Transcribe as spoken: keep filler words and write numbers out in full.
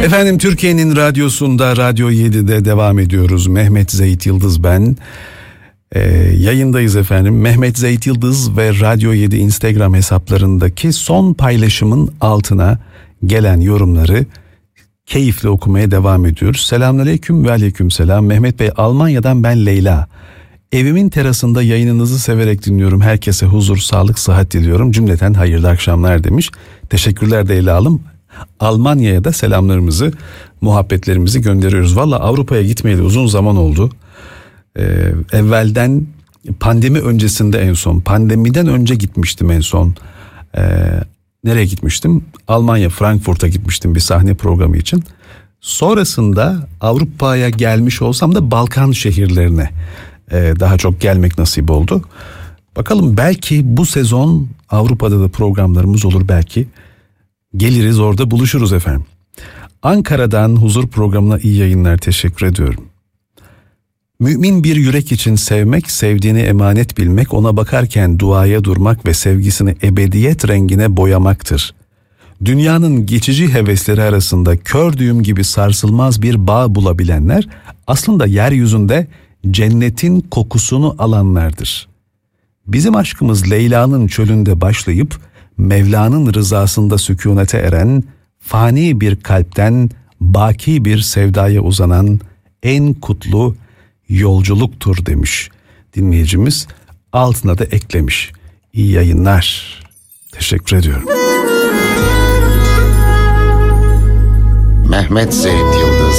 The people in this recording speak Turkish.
Efendim, Türkiye'nin radyosunda Radyo yedi'de devam ediyoruz. Mehmet Zeyt Yıldız ben. Ee, yayındayız efendim. Mehmet Zeyt Yıldız ve Radyo yedi Instagram hesaplarındaki son paylaşımın altına gelen yorumları keyifle okumaya devam ediyoruz. Selamünaleyküm ve aleykümselam. Mehmet Bey, Almanya'dan ben Leyla. Evimin terasında yayınınızı severek dinliyorum. Herkese huzur, sağlık, sıhhat diliyorum. Cümleten hayırlı akşamlar demiş. Teşekkürler Leyla Hanım. Almanya'ya da selamlarımızı, muhabbetlerimizi gönderiyoruz. Valla Avrupa'ya gitmeyeli uzun zaman oldu. Ee, evvelden pandemi öncesinde en son, pandemiden önce gitmiştim en son. Ee, nereye gitmiştim? Almanya, Frankfurt'a gitmiştim bir sahne programı için. Sonrasında Avrupa'ya gelmiş olsam da Balkan şehirlerine e, daha çok gelmek nasip oldu. Bakalım, belki bu sezon Avrupa'da da programlarımız olur, belki geliriz, orada buluşuruz efendim. Ankara'dan Huzur programına iyi yayınlar, teşekkür ediyorum. Mümin bir yürek için sevmek, sevdiğini emanet bilmek, ona bakarken duaya durmak ve sevgisini ebediyet rengine boyamaktır. Dünyanın geçici hevesleri arasında kör düğüm gibi sarsılmaz bir bağ bulabilenler, aslında yeryüzünde cennetin kokusunu alanlardır. Bizim aşkımız Leyla'nın çölünde başlayıp, Mevla'nın rızasında sükunete eren, fani bir kalpten baki bir sevdaya uzanan en kutlu yolculuktur demiş dinleyicimiz. Altına da eklemiş. İyi yayınlar. Teşekkür ediyorum. Mehmet Zeyt Yıldız